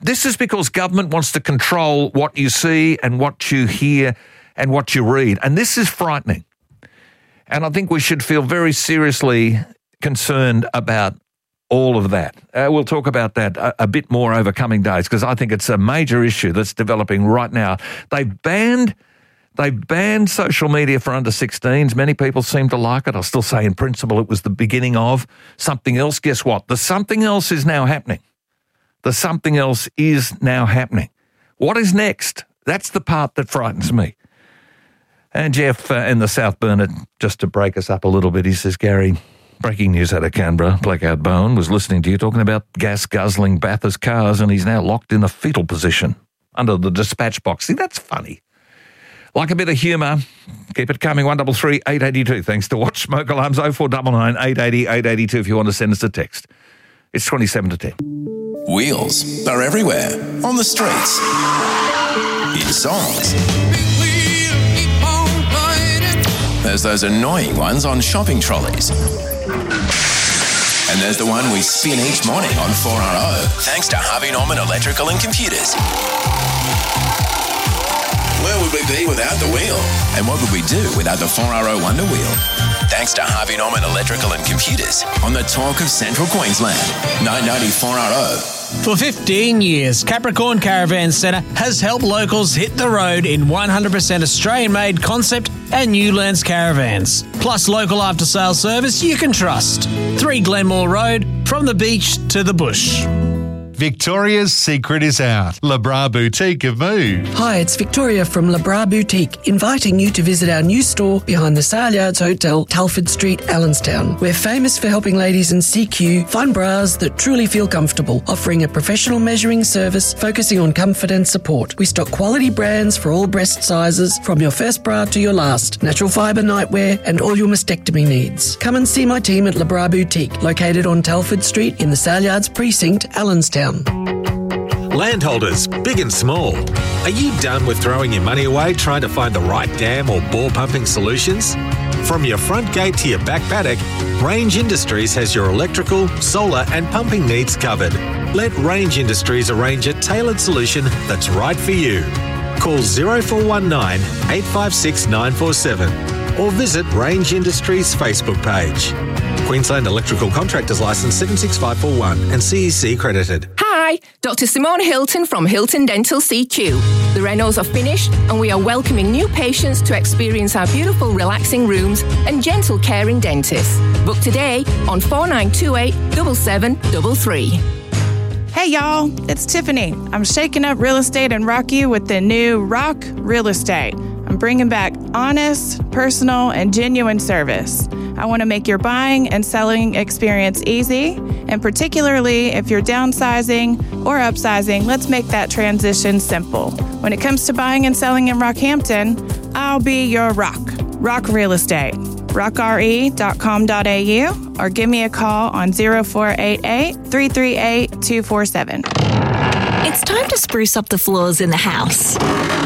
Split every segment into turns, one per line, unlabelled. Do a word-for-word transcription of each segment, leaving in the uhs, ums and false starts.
This is because government wants to control what you see and what you hear and what you read. And this is frightening. And I think we should feel very seriously concerned about all of that. Uh, we'll talk about that a, a bit more over coming days because I think it's a major issue that's developing right now. They've banned, they've banned social media for under sixteens. Many people seem to like it. I'll still say in principle it was the beginning of something else. Guess what? The something else is now happening. The something else is now happening. What is next? That's the part that frightens me. And Jeff uh, in the South Burnett, just to break us up a little bit, he says, Gary, breaking news out of Canberra, Blackout Bowen was listening to you talking about gas-guzzling Bathurst cars and he's now locked in the fetal position under the dispatch box. See, that's funny. Like a bit of humour, keep it coming, one three three, eight eight two. Thanks to Watch Smoke Alarms, oh four nine nine, eight eight zero, eight eight two if you want to send us a text. It's twenty-seven to ten.
Wheels are everywhere, on the streets, in songs. There's those annoying ones on shopping trolleys. And there's the one we spin each morning on four R O, thanks to Harvey Norman Electrical and Computers. Where would we be without the wheel? And what would we do without the four R O Wonder Wheel? Thanks to Harvey Norman Electrical and Computers on the talk of Central Queensland, nine ninety four R O.
For fifteen years, Capricorn Caravan Centre has helped locals hit the road in one hundred percent Australian-made concept and Newlands caravans. Plus local after-sales service you can trust. three Glenmore Road, from the beach to the bush.
Victoria's secret is out. Le Bras Boutique have moved.
Hi, it's Victoria from Le Bras Boutique, inviting you to visit our new store behind the Sale Yards Hotel, Telford Street, Allenstown. We're famous for helping ladies in C Q find bras that truly feel comfortable, offering a professional measuring service focusing on comfort and support. We stock quality brands for all breast sizes, from your first bra to your last, natural fibre nightwear and all your mastectomy needs. Come and see my team at Le Bras Boutique, located on Telford Street in the Sale Yards Precinct, Allenstown.
Landholders, big and small, are you done with throwing your money away trying to find the right dam or bore pumping solutions? From your front gate to your back paddock, Range Industries has your electrical, solar and pumping needs covered. Let Range Industries arrange a tailored solution that's right for you. Call zero four one nine, eight five six, nine four seven or visit Range Industries Facebook page. Queensland Electrical Contractors Licence seven six five four one and C E C accredited.
Hi, Doctor Simone Hilton from Hilton Dental C Q. The renos are finished and we are welcoming new patients to experience our beautiful relaxing rooms and gentle caring dentists. Book today on four nine two eight, seven seven three three.
Hey y'all, it's Tiffany. I'm shaking up real estate in Rocky with the new Rock Real Estate. I'm bringing back honest, personal, and genuine service. I want to make your buying and selling experience easy, and particularly if you're downsizing or upsizing, let's make that transition simple. When it comes to buying and selling in Rockhampton, I'll be your rock. Rock Real Estate. rock r e dot com dot a u or give me a call on zero four eight eight, three three eight, two four seven.
It's time to spruce up the floors in the house.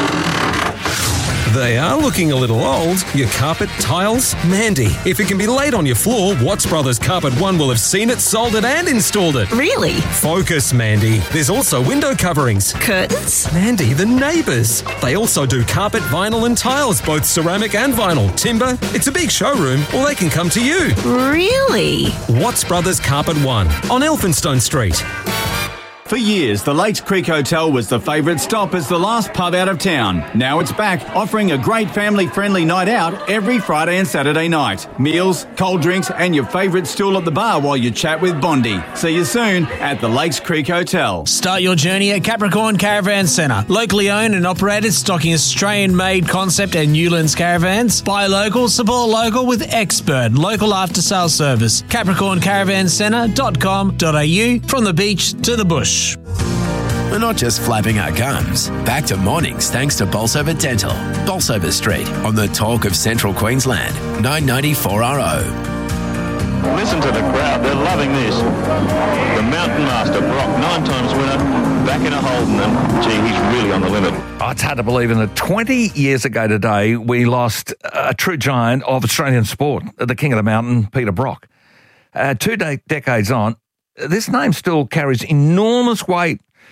They are looking a little old. Your carpet, tiles, Mandy. If it can be laid on your floor, Watts Brothers Carpet One will have seen it, sold it and installed it.
Really?
Focus, Mandy. There's also window coverings.
Curtains?
Mandy, the neighbours. They also do carpet, vinyl and tiles, both ceramic and vinyl. Timber. It's a big showroom, or they can come to you.
Really?
Watts Brothers Carpet One on Elphinstone Street.
For years, the Lakes Creek Hotel was the favourite stop as the last pub out of town. Now it's back, offering a great family-friendly night out every Friday and Saturday night. Meals, cold drinks and your favourite stool at the bar while you chat with Bondi. See you soon at the Lakes Creek Hotel.
Start your journey at Capricorn Caravan Centre. Locally owned and operated, stocking Australian-made concept and Newlands caravans. Buy local, support local with expert local after-sales service. capricorn caravan centre dot com dot a u, from the beach to the bush.
We're not just flapping our gums. Back to mornings thanks to Bolsover Dental. Bolsover Street on the talk of Central Queensland, nine ninety four R O.
Listen to the crowd, they're loving this. The Mountain Master, Brock, nine times winner, back in a Holden, and gee, he's really on the limit.
Oh, it's hard to believe in it. twenty years ago today, we lost a true giant of Australian sport, the King of the Mountain, Peter Brock. Uh, two de- decades on, this name still carries enormous weight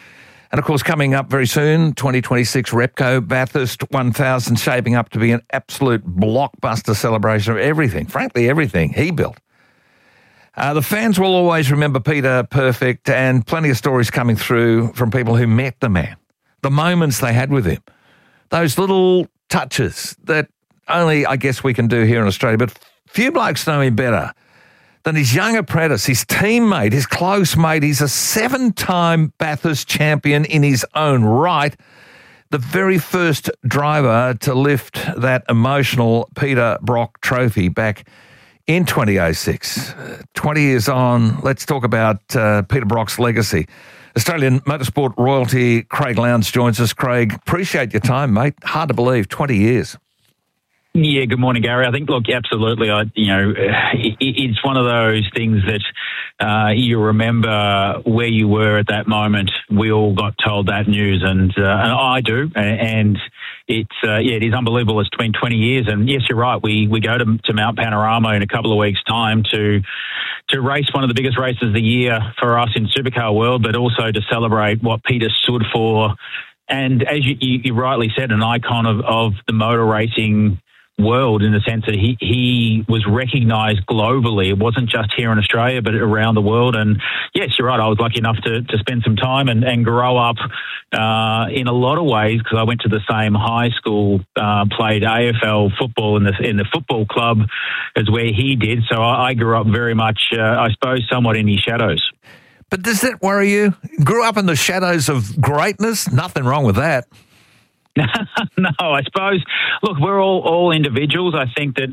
And, of course, coming up very soon, twenty twenty-six Repco Bathurst one thousand, shaping up to be an absolute blockbuster celebration of everything, frankly, everything he built. Uh, the fans will always remember Peter Perfect, and plenty of stories coming through from people who met the man, the moments they had with him, those little touches that only, I guess, we can do here in Australia, but few blokes know him better than his young apprentice, his teammate, his close mate. He's a seven-time Bathurst champion in his own right, the very first driver to lift that emotional Peter Brock trophy back in twenty oh six. Uh, twenty years on, let's talk about uh, Peter Brock's legacy. Australian motorsport royalty Craig Lowndes joins us. Craig, appreciate your time, mate. Hard to believe, twenty years.
Yeah, good morning, Gary. I think, look, absolutely, I, you know, it, it's one of those things that uh, you remember where you were at that moment. We all got told that news, and, uh, and I do, and it's, uh, yeah, it is unbelievable. It's been twenty years, and yes, you're right. We we go to, to Mount Panorama in a couple of weeks' time to to race one of the biggest races of the year for us in Supercar World, but also to celebrate what Peter stood for. And as you, you, you rightly said, an icon of, of the motor racing world, in the sense that he he was recognised globally. It wasn't just here in Australia, but around the world. And yes, you're right, I was lucky enough to, to spend some time and, and grow up uh, in a lot of ways, because I went to the same high school, uh, played A F L football in the in the football club as where he did. So I, I grew up very much, uh, I suppose, somewhat in his shadows.
But does that worry you? Grew up in the shadows of greatness? Nothing wrong with that.
No, I suppose, look, we're all, all individuals. I think that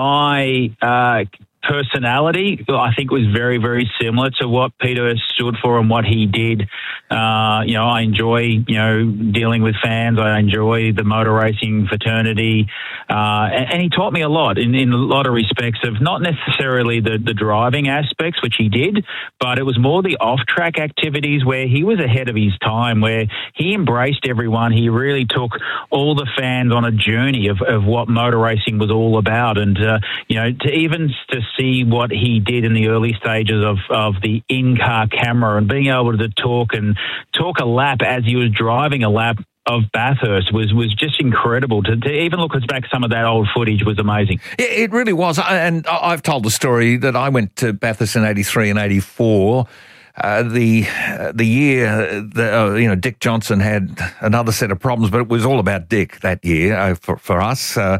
my uh, personality, I think, was very, very similar to what Peter stood for and what he did. Uh, you know, I enjoy, you know, dealing with fans. I enjoy the motor racing fraternity. Uh, and, and he taught me a lot in, in a lot of respects of not necessarily the, the driving aspects, which he did, but it was more the off-track activities where he was ahead of his time, where he embraced everyone. He really took all the fans on a journey of, of what motor racing was all about. And, uh, you know, to even to see what he did in the early stages of, of the in-car camera and being able to talk and talk a lap as he was driving a lap of Bathurst was was just incredible. To, to even look us back some of that old footage was amazing.
Yeah, it really was. And I've told the story that I went to Bathurst in eighty-three and eighty-four. Uh, the uh, the year that, uh, you know, Dick Johnson had another set of problems, but it was all about Dick that year uh, for, for us. Uh,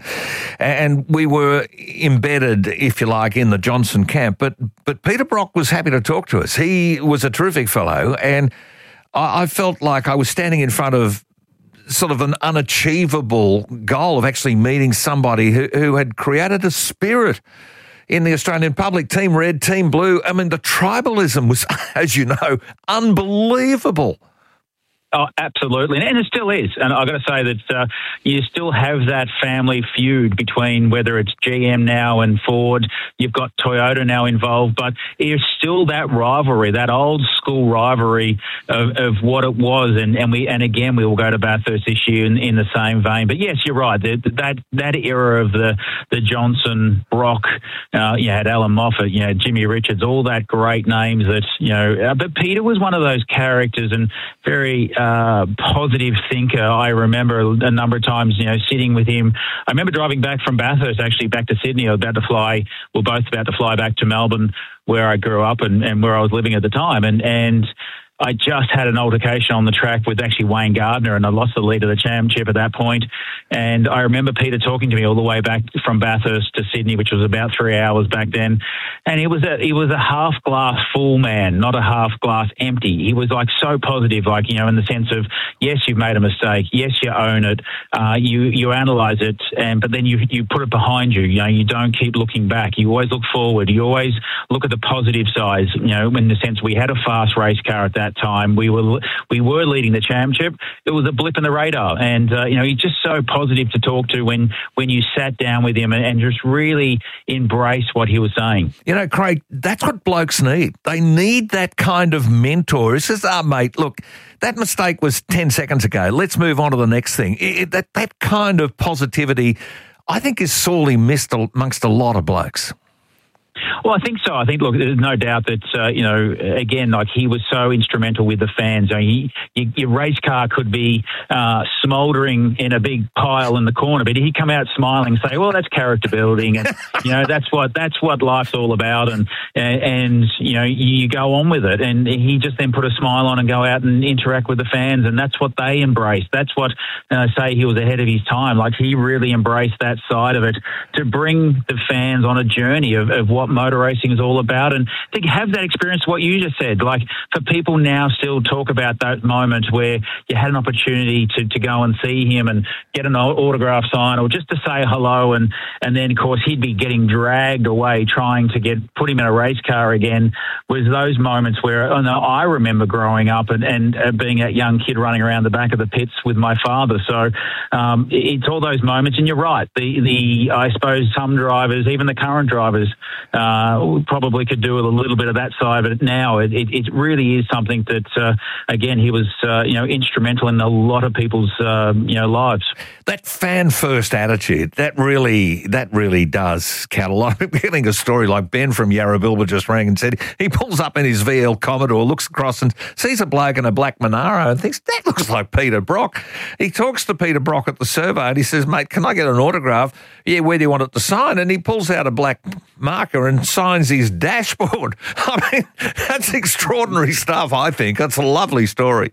and we were embedded, if you like, in the Johnson camp. But but Peter Brock was happy to talk to us. He was a terrific fellow, and I, I felt like I was standing in front of sort of an unachievable goal of actually meeting somebody who, who had created a spirit in the Australian public. Team Red, Team Blue. I mean, the tribalism was, as you know, unbelievable.
Oh, absolutely. And it still is. And I've got to say that uh, you still have that family feud between whether it's G M now and Ford. You've got Toyota now involved, but there's still that rivalry, that old school rivalry of, of what it was. And, and we, and again, we will go to Bathurst this year in, in the same vein. But yes, you're right. The, that, that era of the, the Johnson, Brock, uh, you had Alan Moffat, you know, Jimmy Richards, all that great names that, you know, uh, but Peter was one of those characters and very, Uh, positive thinker. I remember a number of times, you know, sitting with him. I remember driving back from Bathurst, actually back to Sydney. I was about to fly, we we're both about to fly back to Melbourne, where I grew up and, and where I was living at the time. And, and I just had an altercation on the track with actually Wayne Gardner, and I lost the lead of the championship at that point. And I remember Peter talking to me all the way back from Bathurst to Sydney, which was about three hours back then. And he was a, he was a half glass full man, not a half glass empty. He was like so positive, like, you know, in the sense of, yes, you've made a mistake. Yes, you own it. Uh, you, you analyze it, and, but then you, you put it behind you. You know, you don't keep looking back. You always look forward. You always look at the positive side, you know, in the sense we had a fast race car at that time. We were we were leading the championship. It was a blip in the radar, and uh, you know, he's just so positive to talk to when when you sat down with him and, and just really embraced what he was saying.
You know, Craig, that's what blokes need. They need that kind of mentor. It's just, ah, oh, mate, look, that mistake was ten seconds ago. Let's move on to the next thing. It, that that kind of positivity, I think, is sorely missed amongst a lot of blokes.
Well, I think so. I think, look, there's no doubt that, uh, you know, again, like he was so instrumental with the fans. I mean, he, you, your race car could be uh, smouldering in a big pile in the corner, but he'd come out smiling and say, well, that's character building. And, you know, that's what that's what life's all about. And, and, and, you know, you go on with it. And he just then put a smile on and go out and interact with the fans. And that's what they embraced. That's what, uh, say, he was ahead of his time. Like, he really embraced that side of it to bring the fans on a journey of, of what motor racing is all about, and to have that experience, what you just said, like for people now still talk about that moment where you had an opportunity to, to go and see him and get an autograph sign or just to say hello, and and then of course he'd be getting dragged away trying to get put him in a race car again, was those moments where oh no, I remember growing up and, and uh, being that young kid running around the back of the pits with my father. So um, it's all those moments, and you're right, the, the I suppose some drivers, even the current drivers, uh, probably could do with a little bit of that side, but now it, it, it really is something that, uh, again, he was, uh, you know, instrumental in a lot of people's, uh, you know, lives.
That fan-first attitude, that really, that really does count a lot. I'm getting a story like Ben from Yarrabilba just rang and said he pulls up in his V L Commodore, looks across and sees a bloke in a black Monaro and thinks, that looks like Peter Brock. He talks to Peter Brock at the servo and he says, mate, can I get an autograph? Yeah, where do you want it to sign? And he pulls out a black marker and signs his dashboard. I mean, that's extraordinary stuff, I think. That's a lovely story.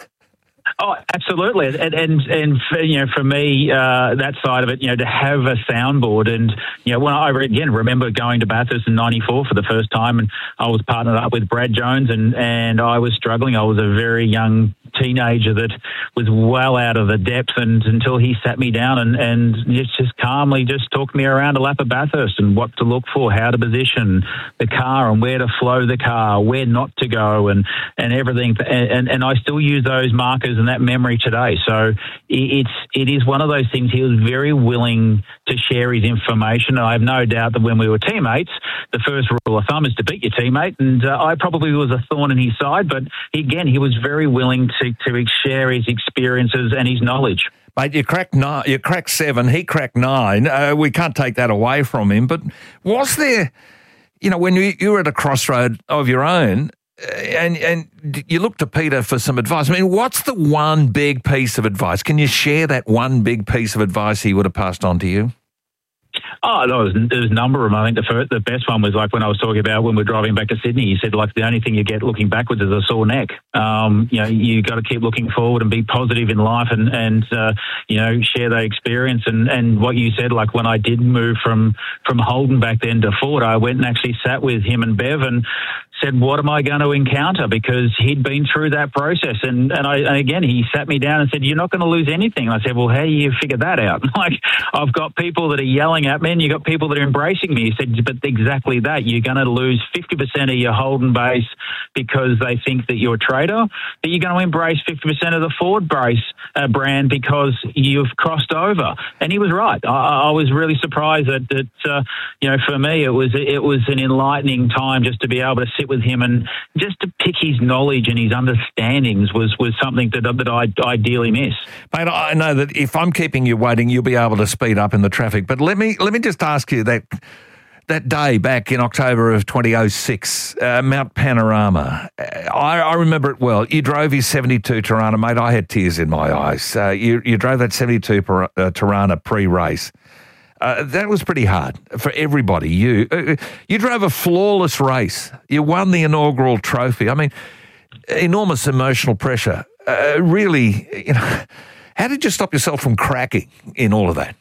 Oh, absolutely. And, and, and for, you know, for me, uh, that side of it, you know, to have a soundboard and, you know, when I, again, remember going to Bathurst in ninety-four for the first time, and I was partnered up with Brad Jones and, and I was struggling. I was a very young teenager that was well out of the depth, and until he sat me down and, and just, just calmly just talked me around a lap of Bathurst and what to look for, how to position the car and where to flow the car, where not to go, and, and everything. And, and, and I still use those markers and that memory today. So it's, it is one of those things. He was very willing to share his information. And I have no doubt that when we were teammates, the first rule of thumb is to beat your teammate. And uh, I probably was a thorn in his side, but he, again, he was very willing to, to share his experiences and his knowledge.
Mate, you cracked nine, you cracked seven, he cracked nine. Uh, we can't take that away from him. But was there, you know, when you, you were at a crossroad of your own, And and you look to Peter for some advice. I mean, what's the one big piece of advice? Can you share that one big piece of advice he would have passed on to you?
Oh, there was, there was a number of them. I think the first, the best one was like when I was talking about when we're driving back to Sydney, he said, like, the only thing you get looking backwards is a sore neck. Um, you know, you got to keep looking forward and be positive in life and, and uh, you know, share that experience. And, and what you said, like when I did move from, from Holden back then to Ford, I went and actually sat with him and Bev and said, what am I going to encounter? Because he'd been through that process. And, and, I, and again, he sat me down and said, you're not going to lose anything. And I said, well, how do you figure that out? Like, I've got people that are yelling at me and you've got people that are embracing me. He said, but exactly that. You're going to lose fifty percent of your Holden base because they think that you're a traitor, but you're going to embrace fifty percent of the Ford base uh, brand because you've crossed over. And he was right. I, I was really surprised that, that uh, you know, for me, it was, it was an enlightening time just to be able to sit with him and just to pick his knowledge and his understandings was, was something that, that I ideally miss.
Mate, I know that if I'm keeping you waiting, you'll be able to speed up in the traffic. But let me let me just ask you that that day back in October of twenty oh six, uh, Mount Panorama. I, I remember it well. You drove his seventy-two Tirana, mate. I had tears in my eyes. Uh, you you drove that seventy-two uh, Tirana pre-race. Uh, that was pretty hard for everybody. You uh, you drove a flawless race. You won the inaugural trophy. I mean, enormous emotional pressure. Uh, really, you know, how did you stop yourself from cracking in all of that?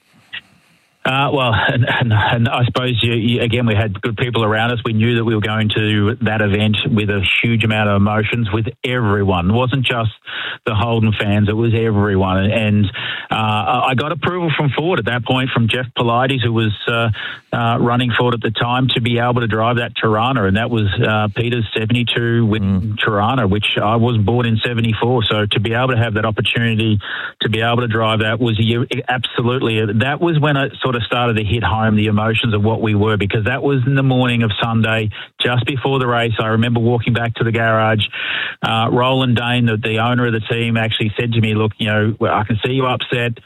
Uh, well, and, and, and I suppose, you, you, again, we had good people around us. We knew that we were going to that event with a huge amount of emotions with everyone. It wasn't just the Holden fans. It was everyone. And uh, I got approval from Ford at that point from Jeff Polides, who was uh, uh, running Ford at the time, to be able to drive that Tirana. And that was uh, Peter's seventy-two with mm. Tirana, which I was born in seventy-four. So to be able to have that opportunity to be able to drive that was absolutely, that was when I sort of started to hit home the emotions of what we were, because that was in the morning of Sunday, just before the race. I remember walking back to the garage. Uh, Roland Dane, the, the owner of the team, actually said to me, look, you know, I can see you upset.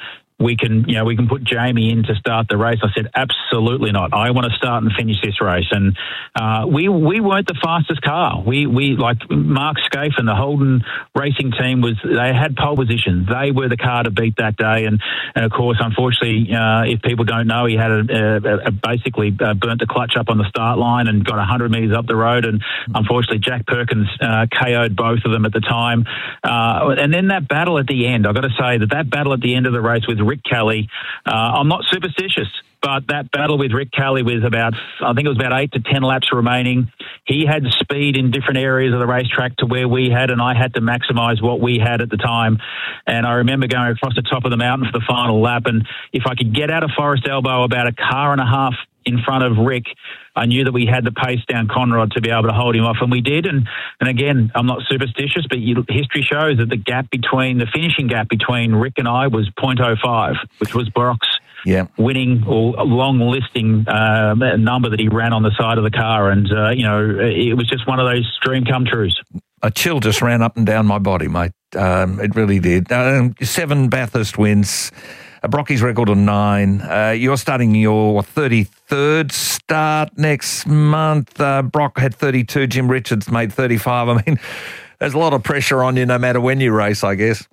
we can, you know, we can put Jamie in to start the race. I said, absolutely not. I want to start and finish this race. And uh, we we weren't the fastest car. We we like Mark Scaife and the Holden Racing team was. They had pole position. They were the car to beat that day. And and of course, unfortunately, uh, if people don't know, he had a, a, a basically uh, burnt the clutch up on the start line and got one hundred metres up the road. And unfortunately, Jack Perkins uh, K O'd both of them at the time. Uh, and then that battle at the end. I've got to say that that battle at the end of the race with Rick Kelly, uh, I'm not superstitious, but that battle with Rick Kelly was about, I think it was about eight to ten laps remaining. He had speed in different areas of the racetrack to where we had, and I had to maximise what we had at the time. And I remember going across the top of the mountain for the final lap, and if I could get out of Forest Elbow about a car and a half in front of Rick, I knew that we had the pace down Conrod to be able to hold him off, and we did. And, and again, I'm not superstitious, but you, history shows that the gap between, the finishing gap between Rick and I was point oh five, which was Brock's
yeah.
winning or long listing uh, number that he ran on the side of the car. And, uh, you know, it was just one of those dream come trues.
A chill just ran up and down my body, mate. Um, it really did. Um, seven Bathurst wins. Uh, Brocky's record on nine. Uh, you're starting your thirty-third start next month. Uh, Brock had thirty-two. Jim Richards made thirty-five. I mean, there's a lot of pressure on you no matter when you race, I guess.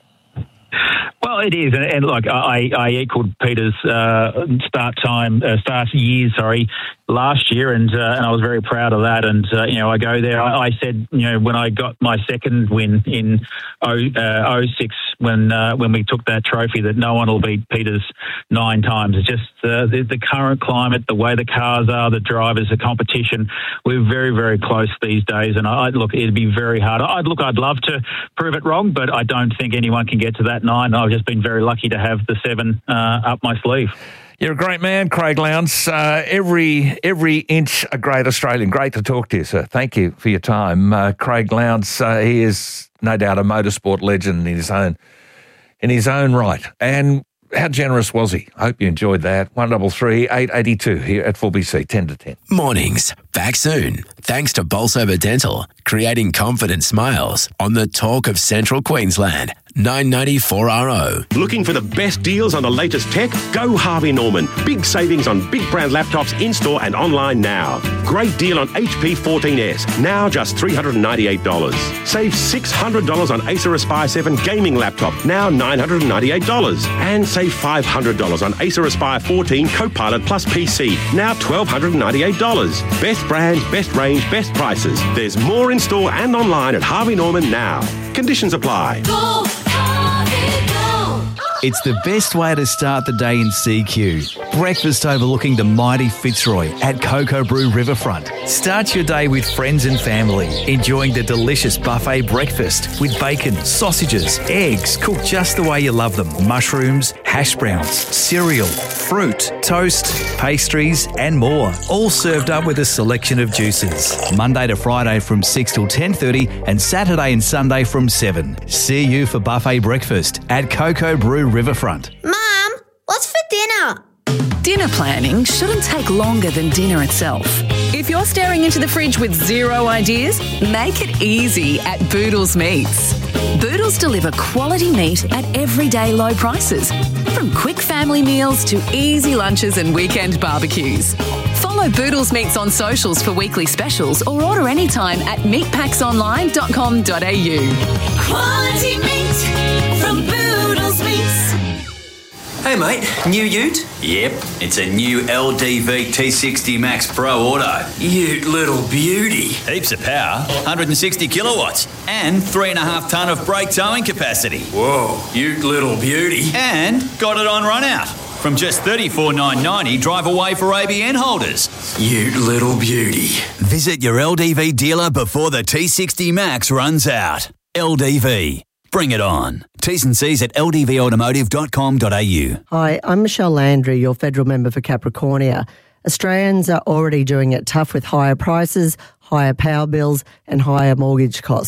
Well, it is, and, and look, I, I equaled Peter's uh, start time, uh, start years, sorry, last year, and uh, and I was very proud of that. And uh, you know, I go there. I, I said, you know, when I got my second win in oh, uh, oh six, when uh, when we took that trophy, that no one will beat Peter's nine times. It's just uh, the, the current climate, the way the cars are, the drivers, the competition. We're very, very close these days, and I look, it'd be very hard. I'd look, I'd love to prove it wrong, but I don't think anyone can get to that nine. I've just been very lucky to have the seven uh, up my sleeve.
You're a great man, Craig Lowndes. Uh, every every inch a great Australian. Great to talk to you, sir. Thank you for your time. Uh, Craig Lowndes, uh, he is no doubt a motorsport legend in his own in his own right. And how generous was he? I hope you enjoyed that. one double three eight eighty two here at four B C, ten to ten.
Mornings, back soon. Thanks to Bolsover Dental, creating confident smiles on the talk of Central Queensland. nine ninety-four R O.
Looking for the best deals on the latest tech? Go Harvey Norman. Big savings on big brand laptops in-store and online now. Great deal on H P fourteen S, now just three hundred ninety-eight dollars. Save six hundred dollars on Acer Aspire seven gaming laptop, now nine hundred ninety-eight dollars. And save five hundred dollars on Acer Aspire fourteen Copilot Plus P C, now one thousand two hundred ninety-eight dollars. Best brands, best range, best prices. There's more in-store and online at Harvey Norman now. Conditions apply.
Go, Harvey, go. It's the best way to start the day in C Q. Breakfast overlooking the mighty Fitzroy at Cocoa Brew Riverfront. Start your day with friends and family, enjoying the delicious buffet breakfast with bacon, sausages, eggs cooked just the way you love them, mushrooms, hash browns, cereal, fruit, toast, pastries and more. All served up with a selection of juices. Monday to Friday from six till ten thirty and Saturday and Sunday from seven. See you for buffet breakfast at Cocoa Brew Riverfront.
Mum, what's for dinner?
Dinner planning shouldn't take longer than dinner itself. If you're staring into the fridge with zero ideas, make it easy at Boodles Meats. Boodles deliver quality meat at everyday low prices, from quick family meals to easy lunches and weekend barbecues. Follow Boodles Meats on socials for weekly specials or order anytime at meat packs online dot com dot a u.
Quality meat from Boodles Meats.
Hey mate, new ute? Yep, it's a new L D V T sixty Max Pro Auto. Ute little beauty. Heaps of power, one hundred sixty kilowatts, and three and a half tonne of brake towing capacity. Whoa, ute little beauty. And got it on run out. From just thirty-four thousand nine hundred ninety dollars, drive away for A B N holders. Ute little beauty. Visit your L D V dealer before the T sixty Max runs out. L D V. Bring it on. T's and C's at l d v automotive dot com dot a u.
Hi, I'm Michelle Landry, your federal member for Capricornia. Australians are already doing it tough with higher prices, higher power bills and higher mortgage costs.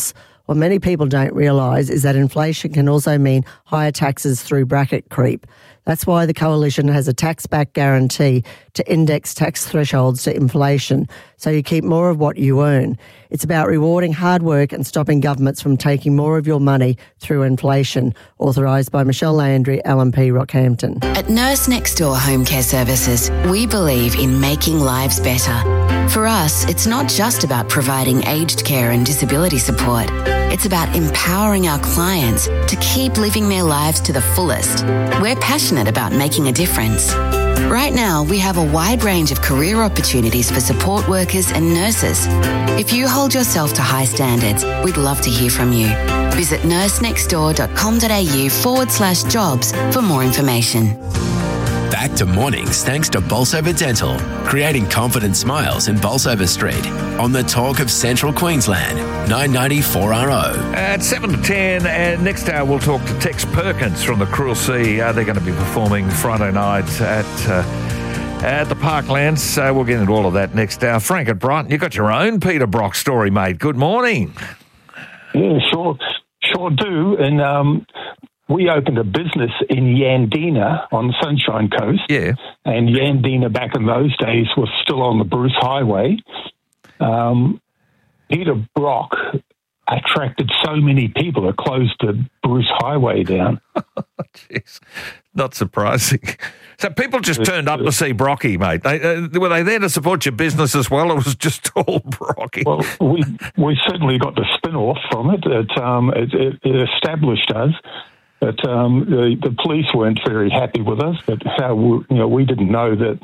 What many people don't realise is that inflation can also mean higher taxes through bracket creep. That's why the Coalition has a tax-back guarantee to index tax thresholds to inflation, so you keep more of what you earn. It's about rewarding hard work and stopping governments from taking more of your money through inflation. Authorised by Michelle Landry, L M P Rockhampton.
At Nurse Next Door Home Care Services, we believe in making lives better. For us, it's not just about providing aged care and disability support. It's about empowering our clients to keep living their lives to the fullest. We're passionate about making a difference. Right now, we have a wide range of career opportunities for support workers and nurses. If you hold yourself to high standards, we'd love to hear from you. Visit nursenextdoor.com.au forward slash jobs for more information.
Back to mornings thanks to Bolsover Dental, creating confident smiles in Bolsover Street. On the Talk of Central Queensland, nine ninety four R O.
At seven to ten, and next hour we'll talk to Tex Perkins from the Cruel Sea. Uh, they're going to be performing Friday night at uh, at the Parklands, so we'll get into all of that next hour. Frank at Brighton, you got your own Peter Brock story, mate. Good morning.
Yeah, sure, sure do. And um, we opened a business in Yandina on the Sunshine Coast.
Yeah.
And Yandina back in those days was still on the Bruce Highway. Um, Peter Brock attracted so many people it closed the Bruce Highway down.
Jeez, not surprising. So people just turned up to see Brocky, mate. They, uh, were they there to support your business as well, or was it just all Brocky?
Well, we we certainly got the spin-off from it. It, um, it, it, it established us. But um, the, the police weren't very happy with us. But how we, you know, we didn't know that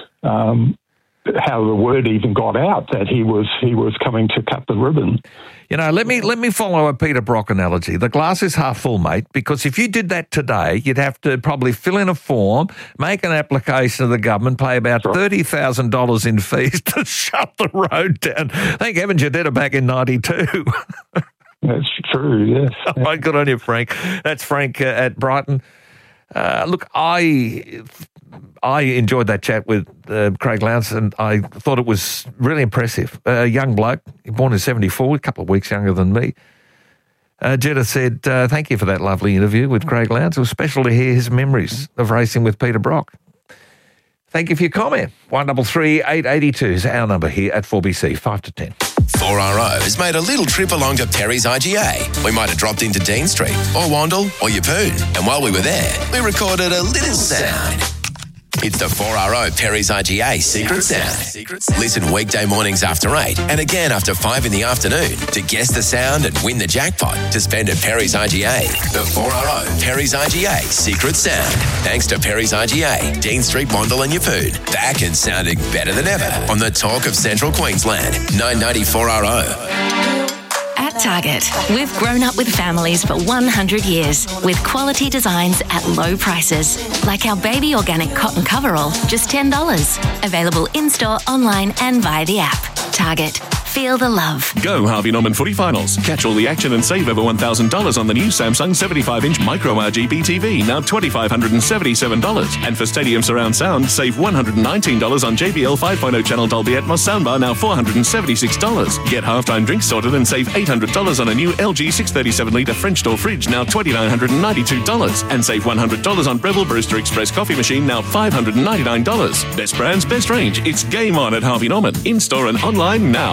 um, how the word even got out that he was he was coming to cut the ribbon.
You know, let me let me follow a Peter Brock analogy. The glass is half full, mate, because if you did that today, you'd have to probably fill in a form, make an application to the government, pay about thirty thousand dollars in fees to shut the road down. Thank heavens you did it back in ninety-two.
That's true, yes.
Oh, my good on you, Frank. That's Frank uh, at Brighton. Uh, look, I I enjoyed that chat with uh, Craig Lowndes, and I thought it was really impressive. A uh, young bloke, born in seventy-four, a couple of weeks younger than me. Uh, Jetta said, uh, thank you for that lovely interview with Craig Lowndes. It was special to hear his memories of racing with Peter Brock. Thank you for your comment. one double three eight eight two is our number here at four B C, five to ten.
four R O has made a little trip along to Perry's I G A. We might have dropped into Dean Street or Wandle or Yeppoon. And while we were there, we recorded a little sound. It's the four R O Perry's I G A Secret Sound. Listen weekday mornings after eight and again after five in the afternoon to guess the sound and win the jackpot to spend at Perry's I G A. The four R O Perry's I G A Secret Sound. Thanks to Perry's I G A, Dean Street, Wandle and Yeppoon. Back and sounding better than ever on the Talk of Central Queensland. nine ninety-four R O.
At Target, we've grown up with families for one hundred years with quality designs at low prices, like our baby organic cotton coverall, just ten dollars. Available in-store, online and via the app. Target. Feel the love.
Go Harvey Norman footy finals. Catch all the action and save over one thousand dollars on the new Samsung seventy-five inch Micro R G B T V, now two thousand five hundred seventy-seven dollars. And for Stadium Surround Sound, save one hundred nineteen dollars on J B L five point oh channel Dolby Atmos soundbar, now four hundred seventy-six dollars. Get halftime drinks sorted and save eight hundred dollars on a new L G six thirty-seven litre French door fridge, now two thousand nine hundred ninety-two dollars. And save one hundred dollars on Breville Brewster Express coffee machine, now five hundred ninety-nine dollars. Best brands, best range. It's game on at Harvey Norman. In-store and online now.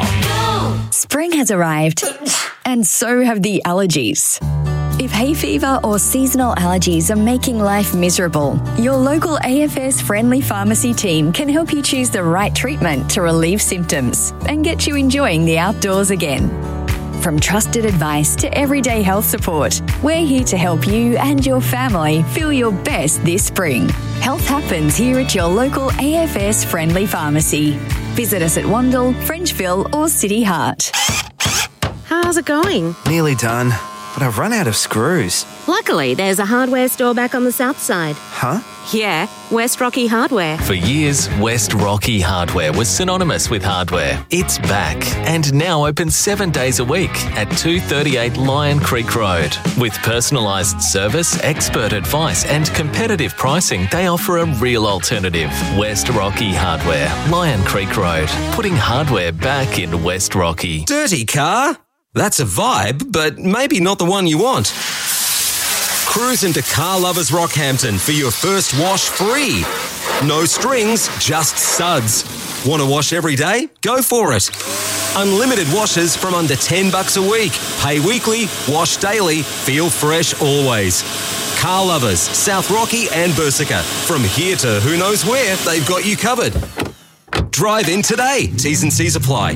Spring has arrived, and so have the allergies. If hay fever or seasonal allergies are making life miserable, your local A F S Friendly Pharmacy team can help you choose the right treatment to relieve symptoms and get you enjoying the outdoors again. From trusted advice to everyday health support, we're here to help you and your family feel your best this spring. Health happens here at your local A F S Friendly Pharmacy. Visit us at Wandle, Frenchville or City Heart.
How's it going?
Nearly done, but I've run out of screws.
Luckily, there's a hardware store back on the south side.
Huh?
Yeah, West Rocky Hardware.
For years, West Rocky Hardware was synonymous with hardware. It's back and now open seven days a week at two thirty-eight Lion Creek Road. With personalised service, expert advice and competitive pricing, they offer a real alternative. West Rocky Hardware, Lion Creek Road, putting hardware back in West Rocky.
Dirty car? That's a vibe, but maybe not the one you want. Cruise into Car Lovers Rockhampton for your first wash free. No strings, just suds. Want to wash every day? Go for it. Unlimited washes from under ten bucks a week. Pay weekly, wash daily, feel fresh always. Car Lovers, South Rocky and Bersica. From here to who knows where, they've got you covered. Drive in today. T's and C's apply.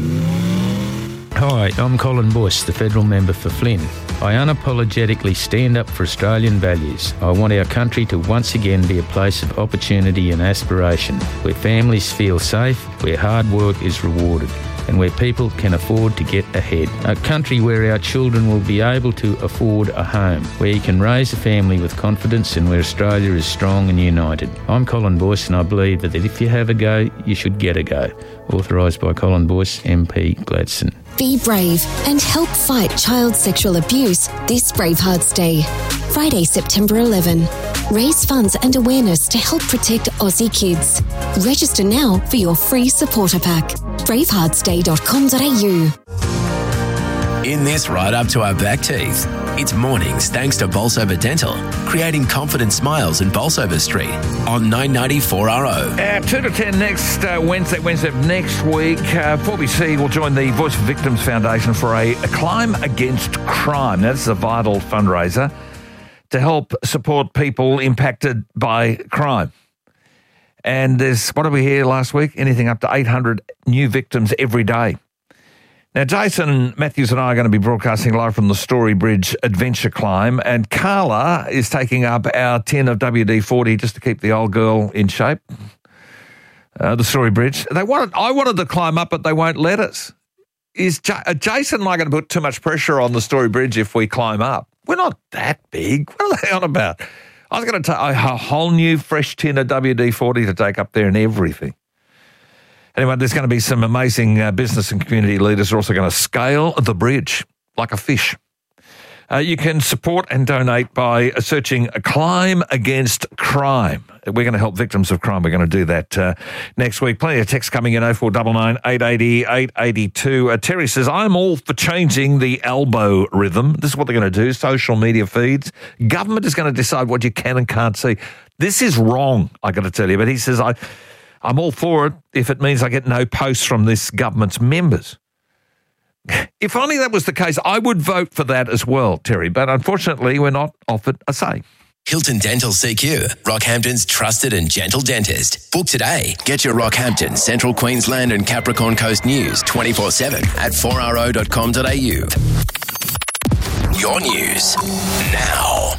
Hi, I'm Colin Bush, the federal member for Flynn. I unapologetically stand up for Australian values. I want our country to once again be a place of opportunity and aspiration, where families feel safe, where hard work is rewarded, and where people can afford to get ahead. A country where our children will be able to afford a home, where you can raise a family with confidence and where Australia is strong and united. I'm Colin Boyce and I believe that if you have a go, you should get a go. Authorised by Colin Boyce, M P Gladstone.
Be brave and help fight child sexual abuse this Bravehearts Day. Friday, September eleventh. Raise funds and awareness to help protect Aussie kids. Register now for your free supporter pack. bravehearts day dot com dot a u.
In this right up to our back teeth, it's mornings thanks to Bolsover Dental, creating confident smiles in Bolsover Street on nine ninety-four R O.
At two to ten next uh, Wednesday, Wednesday of next week, uh, four B C will join the Voice for Victims Foundation for a, a Climb Against Crime. Now, this is a vital fundraiser to help support people impacted by crime. And there's, what did we hear last week? Anything up to eight hundred new victims every day. Now, Jason Matthews and I are going to be broadcasting live from the Story Bridge Adventure Climb, and Carla is taking up our tin of W D forty just to keep the old girl in shape. Uh, the Story Bridge. They wanted, I wanted to climb up, but they won't let us. Is J- uh, Jason and I going to put too much pressure on the Story Bridge if we climb up? We're not that big. What are they on about? I was going to take a whole new fresh tin of W D forty to take up there and everything. Anyway, there's going to be some amazing uh, business and community leaders who are also going to scale the bridge like a fish. Uh, you can support and donate by searching Climb Against Crime. We're going to help victims of crime. We're going to do that uh, next week. Plenty of texts coming in, oh four nine nine, eight eight zero, eight eight two. Uh, Terry says, I'm all for changing the elbow rhythm. This is what they're going to do, social media feeds. Government is going to decide what you can and can't see. This is wrong, I got to tell you. But he says, I... I'm all for it if it means I get no posts from this government's members. If only that was the case, I would vote for that as well, Terry. But unfortunately, we're not offered a say.
Hilton Dental C Q, Rockhampton's trusted and gentle dentist. Book today. Get your Rockhampton, Central Queensland and Capricorn Coast news twenty-four seven at four r o dot com dot a u. Your news now.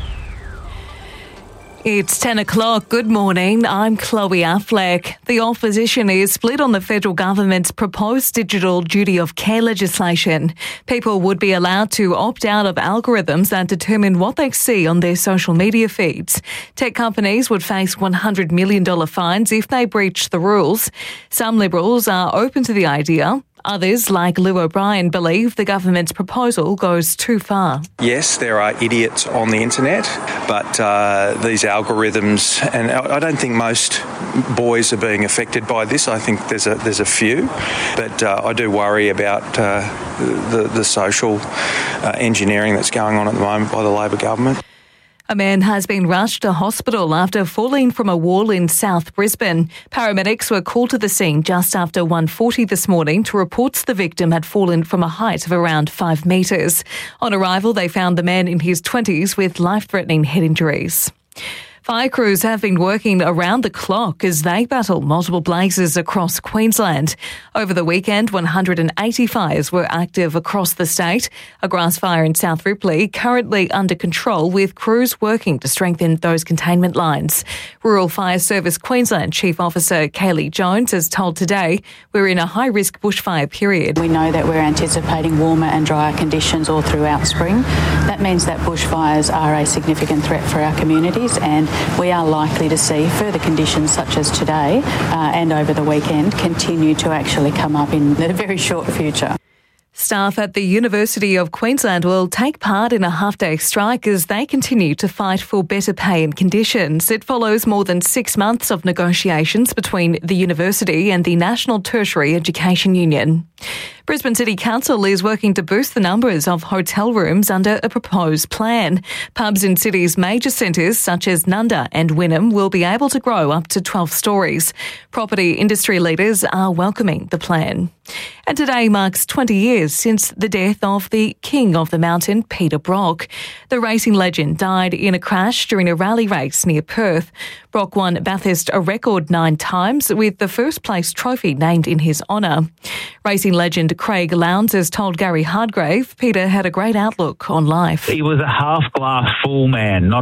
It's ten o'clock. Good morning. I'm Chloe Affleck. The opposition is split on the federal government's proposed digital duty of care legislation. People would be allowed to opt out of algorithms that determine what they see on their social media feeds. Tech companies would face one hundred million dollars fines if they breach the rules. Some Liberals are open to the idea. Others, like Lou O'Brien, believe the government's proposal goes too far.
Yes, there are idiots on the internet, but uh, these algorithms, and I don't think most boys are being affected by this. I think there's a there's a few, but uh, I do worry about uh, the, the social uh, engineering that's going on at the moment by the Labor government.
A man has been rushed to hospital after falling from a wall in South Brisbane. Paramedics were called to the scene just after one forty this morning to report the victim had fallen from a height of around five metres. On arrival, they found the man in his twenties with life-threatening head injuries. Fire crews have been working around the clock as they battle multiple blazes across Queensland. Over the weekend, one hundred eighty fires were active across the state. A grass fire in South Ripley currently under control, with crews working to strengthen those containment lines. Rural Fire Service Queensland Chief Officer Kaylee Jones has told Today, we're in a high-risk bushfire period.
We know that we're anticipating warmer and drier conditions all throughout spring. That means that bushfires are a significant threat for our communities, and we are likely to see further conditions such as today uh, and over the weekend continue to actually come up in the very short future.
Staff at the University of Queensland will take part in a half-day strike as they continue to fight for better pay and conditions. It follows more than six months of negotiations between the university and the National Tertiary Education Union. Brisbane City Council is working to boost the numbers of hotel rooms under a proposed plan. Pubs in city's major centres such as Nunda and Wynnum will be able to grow up to twelve storeys. Property industry leaders are welcoming the plan. And today marks twenty years since the death of the King of the Mountain, Peter Brock. The racing legend died in a crash during a rally race near Perth. Brock won Bathurst a record nine times, with the first place trophy named in his honour. Racing legend Craig Lowndes has told Gary Hardgrave Peter had a great outlook on life.
He was a half glass full man, not